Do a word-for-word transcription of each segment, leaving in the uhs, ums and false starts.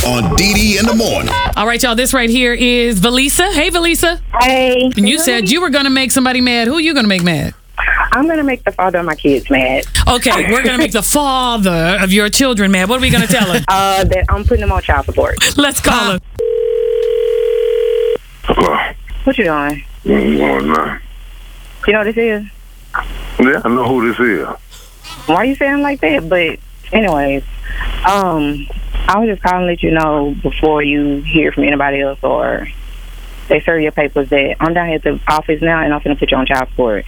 on D D in the morning. All right, y'all. This right here is Valisa. Hey, Valisa. Hey. And you said you were going to make somebody mad. Who are you going to make mad? I'm going to make the father of my kids mad. Okay, we're going to make the father of your children mad. What are we going to tell him? Uh, that I'm putting them on child support. Let's call him. Hello. What you doing? Mm, nah. You know what this is? Yeah, I know who this is. Why you saying like that? But anyways, um, I was just calling to let you know before you hear from anybody else or they serve your papers that I'm down here at the office now and I'm going to put you on child support.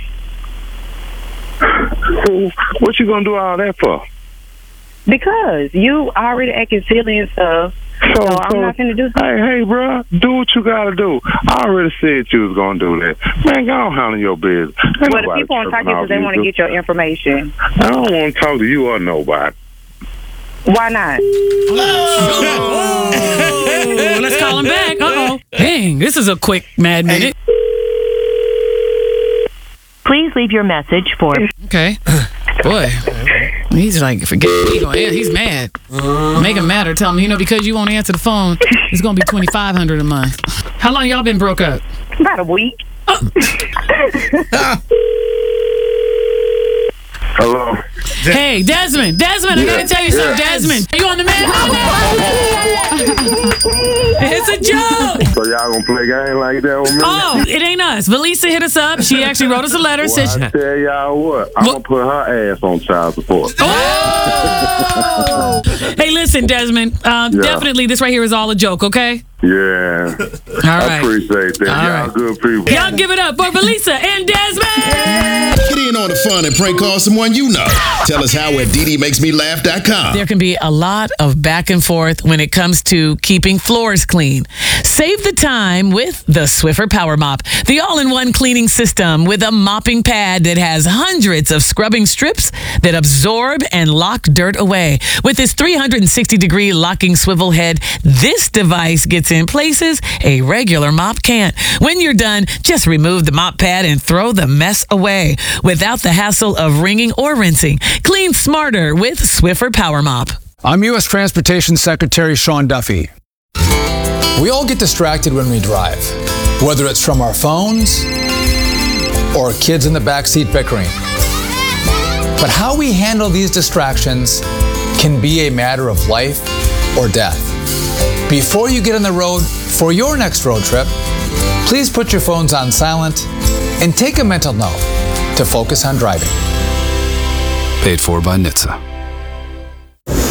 What you gonna do all that for? Because you already acting silly and stuff. So, so I'm not going to do something. Hey, hey, bro, do what you gotta do. I already said you was gonna do that. Man, go on handle your business. Ain't Well, the people on top because they want to get your information. I don't want to talk to you or nobody. Why not? Oh, let's call him back. Uh-oh. Dang, this is a quick mad minute. Please leave your message for... Okay. Boy, he's like, forget it. He gonna, he's mad. Make him mad or tell him, you know, because you won't answer the phone, it's going to be twenty-five hundred dollars a month. How long y'all been broke up? About a week. Oh. Hello. Hey, Desmond. Desmond, I got to tell you something. Desmond, are you on the man? It's a joke. So y'all gonna play a game like that with me? Oh, it ain't us. Valisa hit us up. She actually wrote us a letter. Well, Said I tell y'all what, I'm What? gonna put her ass on child support. Oh! Hey, listen, Desmond. Um, Yeah. Definitely, this right here is all a joke, okay? Yeah. All I right. appreciate that. All y'all right. good people. Y'all give it up for Valisa and Desmond! Get in on the fun and prank call someone you know. Tell us how at D D makes me laugh dot com. There can be a lot of back and forth when it comes to keeping floors clean. Save the time with the Swiffer Power Mop, the all-in-one cleaning system with a mopping pad that has hundreds of scrubbing strips that absorb and lock dirt away. With its three hundred sixty degree locking swivel head, this device gets in places a regular mop can't. When you're done, just remove the mop pad and throw the mess away without the hassle of wringing or rinsing. Clean smarter with Swiffer Power Mop. I'm U S Transportation Secretary Sean Duffy. We all get distracted when we drive, whether it's from our phones or kids in the backseat bickering. But how we handle these distractions can be a matter of life or death. Before you get on the road for your next road trip, please put your phones on silent and take a mental note to focus on driving. Paid for by N H T S A.